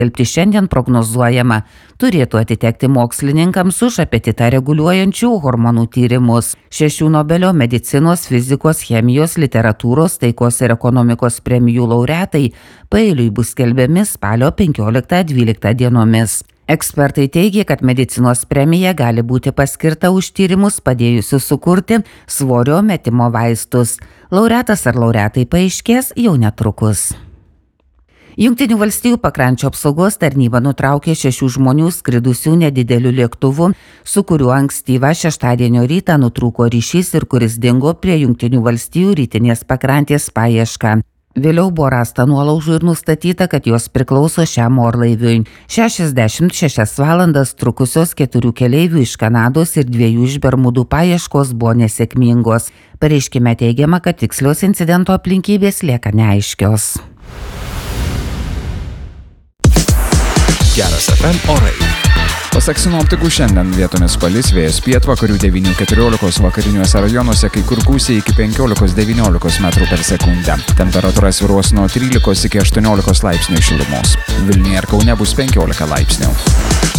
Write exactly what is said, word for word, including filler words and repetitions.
Skelbti šiandien prognozuojama turėtų atitekti mokslininkams už apetitą reguliuojančių hormonų tyrimus. Šešių Nobelio medicinos, fizikos, chemijos, literatūros, taikos ir ekonomikos premijų laureatai paeiliui bus skelbiami spalio penkioliktą-dvyliktą dienomis. Ekspertai teigia, kad medicinos premija gali būti paskirta už tyrimus padėjusius sukurti svorio metimo vaistus. Laureatas ar laureatai paaiškės jau netrukus. Jungtinių valstijų pakrančio apsaugos tarnyba nutraukė šešių žmonių skridusių nedideliu lėktuvu, su kuriuo ankstyvą šeštadienio rytą nutrūko ryšys ir kuris dingo prie Jungtinių valstijų rytinės pakrantės paiešką. Vėliau buvo rasta nuolaužų ir nustatyta, kad jos priklauso šiam orlaiviui. šešiasdešimt šešias valandas trukusios keturių keleivių iš Kanados ir dviejų iš Bermudų paieškos buvo nesėkmingos. Pareiškime teigiama, kad tikslios incidento aplinkybės lieka neaiškios. Geras F M orai. Pasak sinoptikų, šiandien vietomis palis, vėjas pietvakarių devynių keturiolikos, vakariniuose rajonuose kai kur gūsiai iki penkiolikos devyniolikos metrų per sekundę. Temperatūra svyruos nuo trylikos iki aštuoniolikos laipsnių šilumos. Vilniuje ir Kaune bus penkiolika laipsnių.